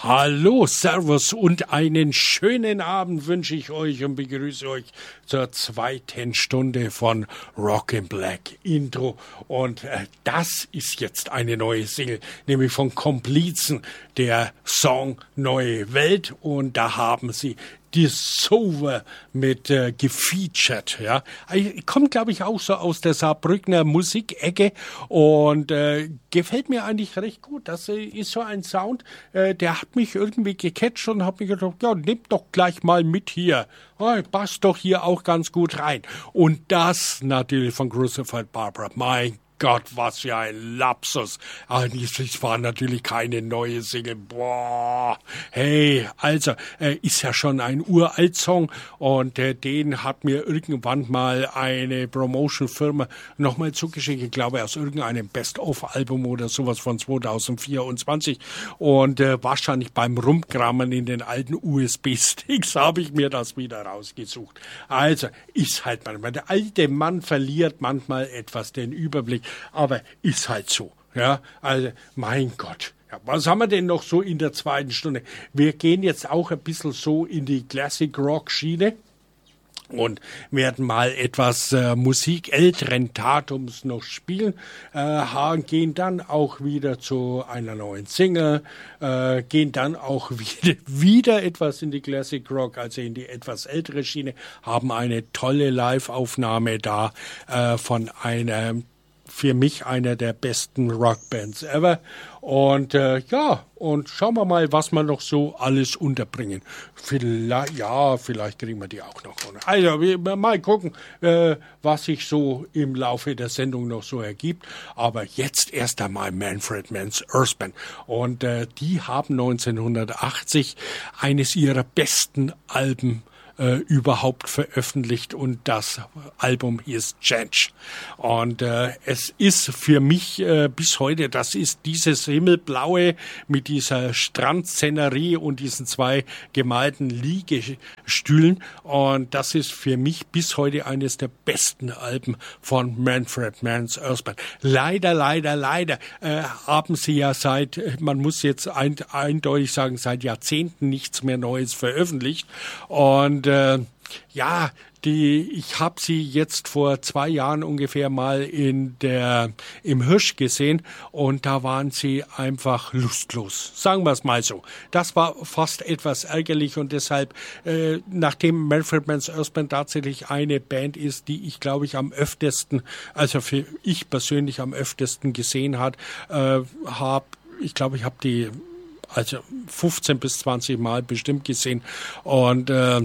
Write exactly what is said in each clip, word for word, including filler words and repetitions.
Hallo, Servus und einen schönen Abend wünsche ich euch und begrüße euch zur zweiten Stunde von Rock in Black Intro. Und äh, das ist jetzt eine neue Single, nämlich von Komplizen, der Song Neue Welt. Und da haben sie Dissolver mit äh, gefeatured, ja. Kommt, glaube ich, auch so aus der Saarbrückner Musikecke und äh, gefällt mir eigentlich recht gut. Das äh, ist so ein Sound, äh, der hat mich irgendwie gecatcht und hat mir gedacht, ja, nehmt doch gleich mal mit hier. Oh, passt doch hier auch ganz gut rein. Und das natürlich von Crucified Barbara. Mein Gott, was für ein Lapsus. Es war natürlich keine neue Single. Boah, hey, also, äh, ist ja schon ein uralt Song und äh, den hat mir irgendwann mal eine Promotion-Firma nochmal zugeschickt. Ich glaube, aus irgendeinem Best-of-Album oder sowas von zweitausendvierundzwanzig. Und äh, wahrscheinlich beim Rumkramen in den alten U S B-Sticks habe ich mir das wieder rausgesucht. Also, ist halt manchmal, der alte Mann verliert manchmal etwas den Überblick. Aber ist halt so, ja, also mein Gott. Ja, was haben wir denn noch so in der zweiten Stunde? Wir gehen jetzt auch ein bisschen so in die Classic-Rock-Schiene und werden mal etwas äh, Musik älteren Datums noch spielen, äh, gehen dann auch wieder zu einer neuen Single, äh, gehen dann auch wieder, wieder etwas in die Classic Rock, also in die etwas ältere Schiene, haben eine tolle Live-Aufnahme da äh, von einem für mich einer der besten Rockbands ever. Und äh, ja, und schauen wir mal, was wir noch so alles unterbringen. Vielleicht, ja, vielleicht kriegen wir die auch noch. Also, wir mal gucken, äh, was sich so im Laufe der Sendung noch so ergibt. Aber jetzt erst einmal Manfred Mann's Earth Band. Und äh, die haben neunzehnhundertachtzig eines ihrer besten Alben Äh, überhaupt veröffentlicht und das Album hieß Change. Und äh, es ist für mich äh, bis heute, das ist dieses Himmelblaue mit dieser Strandszenerie und diesen zwei gemalten Liegestühlen und das ist für mich bis heute eines der besten Alben von Manfred Mann's Earth Band. Leider, leider, leider äh, haben sie ja seit, man muss jetzt ein, eindeutig sagen, seit Jahrzehnten nichts mehr Neues veröffentlicht und äh, ja, die, ich habe sie jetzt vor zwei Jahren ungefähr mal in der im Hirsch gesehen und da waren sie einfach lustlos, sagen wir es mal so. Das war fast etwas ärgerlich und deshalb, äh, nachdem Manfred Mann's Earth Band tatsächlich eine Band ist, die ich glaube ich am öftesten, also für ich persönlich am öftesten gesehen hat, äh, habe, ich glaube ich habe die also fünfzehn bis zwanzig Mal bestimmt gesehen und äh,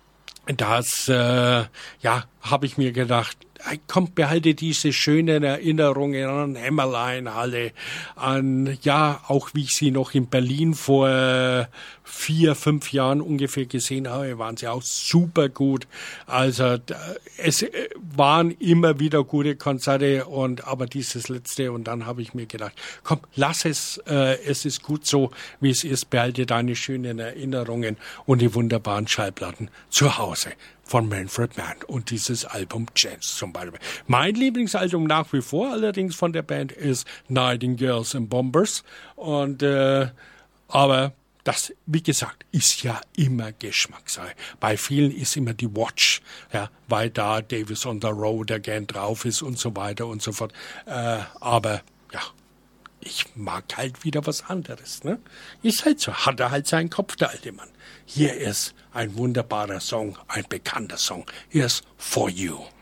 Das, äh, ja, habe ich mir gedacht, komm, behalte diese schönen Erinnerungen an Hämmerleinhalle, an, ja, auch wie ich sie noch in Berlin vor äh, vier, fünf Jahren ungefähr gesehen habe, waren sie auch super gut. Also es waren immer wieder gute Konzerte und aber dieses letzte und dann habe ich mir gedacht, komm, lass es, äh, es ist gut so, wie es ist, behalte deine schönen Erinnerungen und die wunderbaren Schallplatten zu Hause von Manfred Mann und dieses Album Chance zum Beispiel. Mein Lieblingsalbum nach wie vor allerdings von der Band ist Nightingales and Bombers und äh, aber das, wie gesagt, ist ja immer Geschmackssache. Bei vielen ist immer die Watch, ja, weil da Davis on the Road again drauf ist und so weiter und so fort. Äh, aber ja, ich mag halt wieder was anderes, ne? Ist halt so, hat er halt seinen Kopf, der alte Mann. Hier ist ein wunderbarer Song, ein bekannter Song. Hier ist For You.